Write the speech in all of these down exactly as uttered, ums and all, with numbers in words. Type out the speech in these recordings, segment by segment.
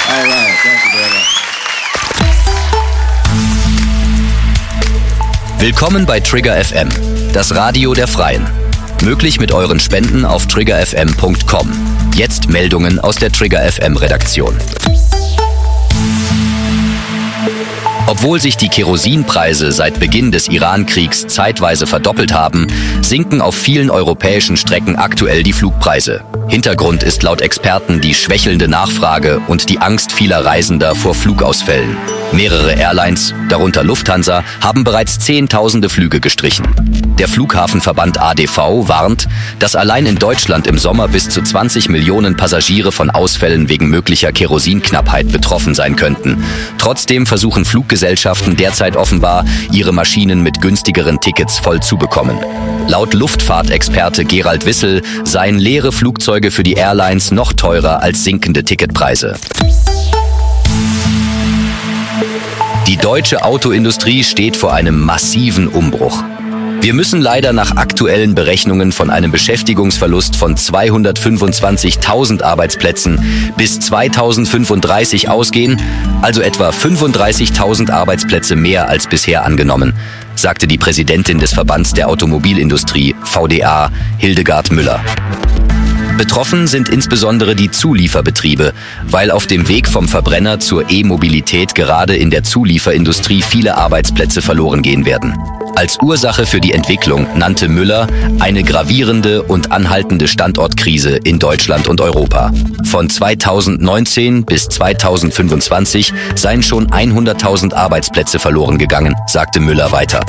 All right, thank you very much. Willkommen bei Trigger F M, das Radio der Freien. Möglich mit euren Spenden auf trigger f m punkt com. Jetzt Meldungen aus der Trigger F M Redaktion. Obwohl sich die Kerosinpreise seit Beginn des Iran-Kriegs zeitweise verdoppelt haben, sinken auf vielen europäischen Strecken aktuell die Flugpreise. Hintergrund ist laut Experten die schwächelnde Nachfrage und die Angst vieler Reisender vor Flugausfällen. Mehrere Airlines, darunter Lufthansa, haben bereits Zehntausende Flüge gestrichen. Der Flughafenverband A D V warnt, dass allein in Deutschland im Sommer bis zu zwanzig Millionen Passagiere von Ausfällen wegen möglicher Kerosinknappheit betroffen sein könnten. Trotzdem versuchen Fluggesellschaften derzeit offenbar, ihre Maschinen mit günstigeren Tickets voll zu bekommen. Laut Luftfahrtexperte Gerald Wissel seien leere Flugzeuge für die Airlines noch teurer als sinkende Ticketpreise. Die deutsche Autoindustrie steht vor einem massiven Umbruch. Wir müssen leider nach aktuellen Berechnungen von einem Beschäftigungsverlust von zweihundertfünfundzwanzigtausend Arbeitsplätzen bis zweitausendfünfunddreißig ausgehen, also etwa fünfunddreißigtausend Arbeitsplätze mehr als bisher angenommen, sagte die Präsidentin des Verbands der Automobilindustrie, V D A, Hildegard Müller. Betroffen sind insbesondere die Zulieferbetriebe, weil auf dem Weg vom Verbrenner zur E-Mobilität gerade in der Zulieferindustrie viele Arbeitsplätze verloren gehen werden. Als Ursache für die Entwicklung nannte Müller eine gravierende und anhaltende Standortkrise in Deutschland und Europa. Von zweitausendneunzehn bis zweitausendfünfundzwanzig seien schon hunderttausend Arbeitsplätze verloren gegangen, sagte Müller weiter.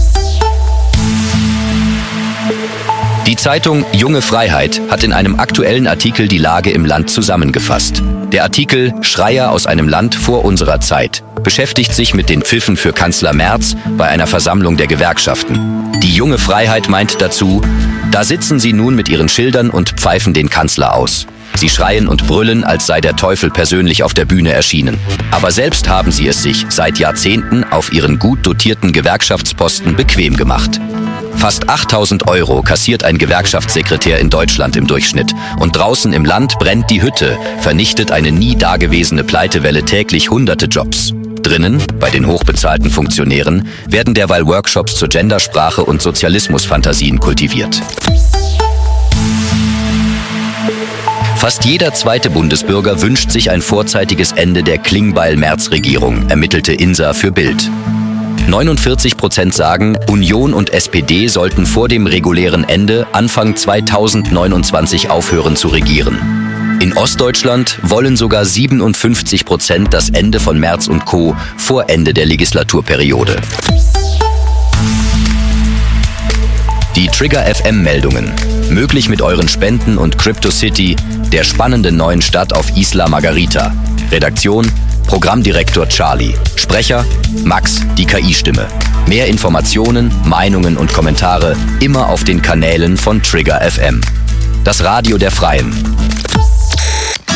Die Zeitung Junge Freiheit hat in einem aktuellen Artikel die Lage im Land zusammengefasst. Der Artikel Schreier aus einem Land vor unserer Zeit beschäftigt sich mit den Pfiffen für Kanzler Merz bei einer Versammlung der Gewerkschaften. Die Junge Freiheit meint dazu, da sitzen sie nun mit ihren Schildern und pfeifen den Kanzler aus. Sie schreien und brüllen, als sei der Teufel persönlich auf der Bühne erschienen. Aber selbst haben sie es sich seit Jahrzehnten auf ihren gut dotierten Gewerkschaftsposten bequem gemacht. Fast achttausend Euro kassiert ein Gewerkschaftssekretär in Deutschland im Durchschnitt. Und draußen im Land brennt die Hütte, vernichtet eine nie dagewesene Pleitewelle täglich hunderte Jobs. Drinnen, bei den hochbezahlten Funktionären, werden derweil Workshops zur Gendersprache und Sozialismusfantasien kultiviert. Fast jeder zweite Bundesbürger wünscht sich ein vorzeitiges Ende der Klingbeil-Merz-Regierung, ermittelte INSA für Bild. neunundvierzig Prozent sagen, Union und S P D sollten vor dem regulären Ende Anfang zweitausendneunundzwanzig aufhören zu regieren. In Ostdeutschland wollen sogar siebenundfünfzig Prozent das Ende von Merz und Co. vor Ende der Legislaturperiode. Die Trigger F M-Meldungen. Möglich mit euren Spenden und CryptoCity, der spannenden neuen Stadt auf Isla Margarita. Redaktion Programmdirektor Charlie. Sprecher Max, die K I-Stimme. Mehr Informationen, Meinungen und Kommentare immer auf den Kanälen von Trigger F M. Das Radio der Freien.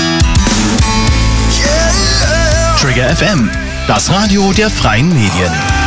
Trigger F M, das Radio der Freien Medien.